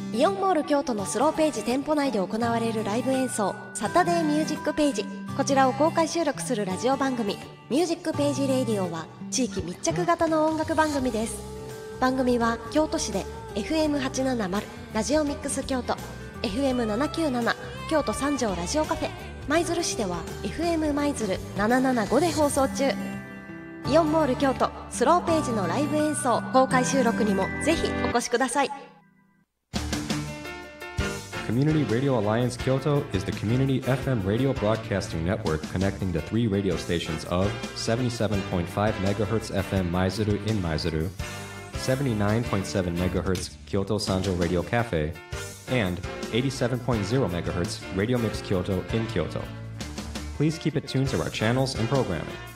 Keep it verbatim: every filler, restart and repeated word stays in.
イオンモール京都のスローページ店舗内で行われるライブ演奏サタデーミュージックページ、こちらを公開収録するラジオ番組ミュージックページレイディオは地域密着型の音楽番組です。番組は京都市で エフエムはちななまる ラジオミックス京都、 エフエムななきゅうなな 京都三条ラジオカフェ、舞鶴市では エフエム 舞鶴ななななごで放送中。イオンモール京都スローページのライブ演奏公開収録にもぜひお越しください。 Community Radio Alliance Kyoto is the community F M radio broadcasting network connecting the three radio stations of seventy-seven point five megahertz F M Maizuru in Maizuru, seventy-nine point seven megahertz Kyoto Sanjo Radio Cafe, and eighty-seven point zero megahertz Radio Mix Kyoto in Kyoto. Please keep it tuned to our channels and programming.